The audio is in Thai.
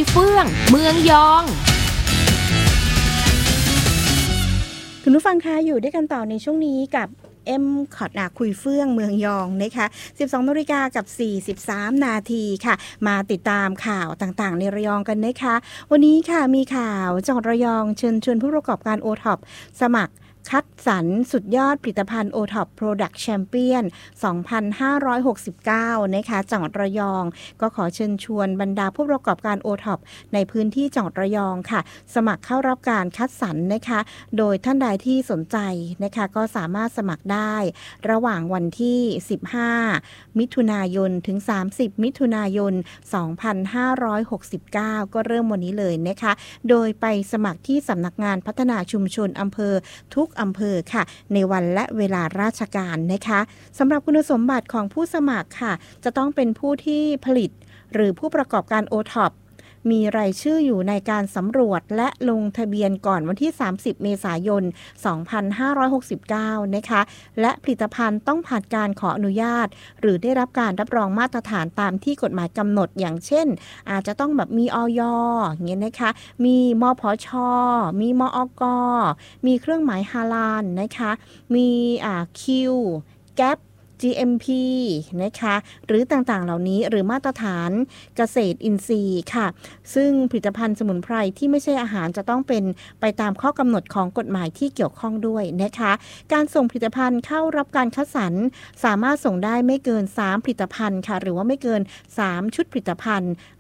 เฟื่องเมืองยองคุณผู้ฟังคะอยู่ด้วยกันต่อในช่วงนี้กับคอร์ดคุยเฟื่องเมืองยองนะคะ 12 นาฬิกากับ 43 นาทีค่ะมาติดตามข่าวต่างๆในระยองกันนะคะวันนี้ค่ะมีข่าวจังหวัดระยองเชิญชวนผู้ประกอบการโอท็อปสมัครคัดสรรสุดยอดผลิตภัณฑ์ OTOP Product Champion 2569 นะคะจังหวัดระยองก็ขอเชิญชวนบรรดาผู้ประกอบการ OTOP ในพื้นที่จังหวัดระยองค่ะสมัครเข้ารับการคัดสรรนะคะโดยท่านใดที่สนใจนะคะก็สามารถสมัครได้ระหว่างวันที่ 15 มิถุนายนถึง 30 มิถุนายน 2569 ก็เริ่มวันนี้เลยนะคะโดยไปสมัครที่สำนักงานพัฒนาชุมชนอำเภอทุกอำเภอค่ะในวันและเวลาราชการนะคะสำหรับคุณสมบัติของผู้สมัครค่ะจะต้องเป็นผู้ที่ผลิตหรือผู้ประกอบการ OTOP มีรายชื่ออยู่ในการสำรวจและลงทะเบียนก่อนวันที่ 30 เมษายน 2569 นะคะและผลิตภัณฑ์ต้องผ่านการขออนุญาตหรือได้รับการรับรองมาตรฐานตามที่กฎหมายกำหนดอย่างเช่นอาจจะต้องแบบมีอย.อย่างเงี้ยนะคะมีมผช.มีมอก.มีเครื่องหมายฮาลาลนะคะมีคิวแก๊ปGMP นะคะหรือต่างๆเหล่านี้หรือมาตรฐานเกษตรอินทรีย์ค่ะซึ่งผลิตภัณฑ์สมุนไพรที่ไม่ใช่อาหารจะต้องเป็นไปตามข้อกำหนดของกฎหมายที่เกี่ยวข้องด้วยนะคะการส่งผลิตภัณฑ์เข้ารับการคัดสรรสามารถส่งได้ไม่เกิน3ผลิตภัณฑ์ค่ะหรือว่าไม่เกิน3ชุดผลิตภัณฑ์